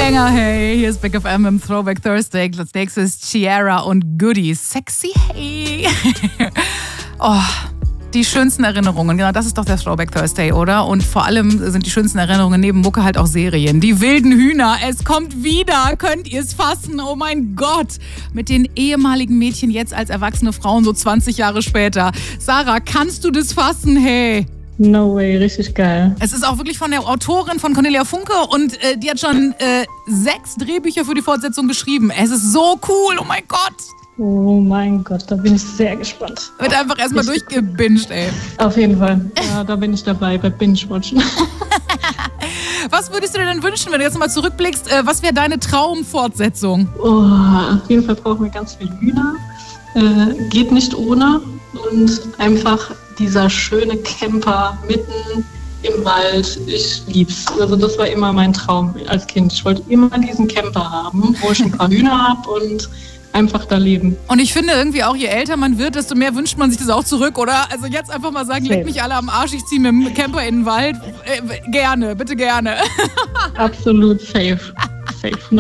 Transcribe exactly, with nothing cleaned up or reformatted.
Banger, hey. Hier ist Big F M im Throwback Thursday. Als nächstes Ciara und Goody. Sexy, hey. Oh, die schönsten Erinnerungen. Genau, das ist doch der Throwback Thursday, oder? Und vor allem sind die schönsten Erinnerungen neben Mucke halt auch Serien. Die wilden Hühner, es kommt wieder. Könnt ihr es fassen? Oh mein Gott. Mit den ehemaligen Mädchen jetzt als erwachsene Frauen, so zwanzig Jahre später. Sarah, kannst du das fassen? Hey. No way, richtig geil. Es ist auch wirklich von der Autorin von Cornelia Funke und äh, die hat schon äh, sechs Drehbücher für die Fortsetzung geschrieben. Es ist so cool, oh mein Gott. Oh mein Gott, da bin ich sehr gespannt. Wird einfach erstmal durchgebinged, ey. Auf jeden Fall. Ja, da bin ich dabei bei Binge-Watchen. Was würdest du dir denn wünschen, wenn du jetzt mal zurückblickst? Äh, was wäre deine Traumfortsetzung? Oh, auf jeden Fall brauchen wir ganz viel Hühner. Äh, geht nicht ohne. Und einfach dieser schöne Camper mitten im Wald. Ich lieb's. Also das war immer mein Traum als Kind. Ich wollte immer diesen Camper haben, wo ich ein paar Hühner habe und einfach da leben. Und ich finde irgendwie auch, je älter man wird, desto mehr wünscht man sich das auch zurück, oder? Also jetzt einfach mal sagen, leg mich alle am Arsch, ich ziehe mit dem Camper in den Wald. Äh, gerne, bitte gerne. Absolut safe. Safe.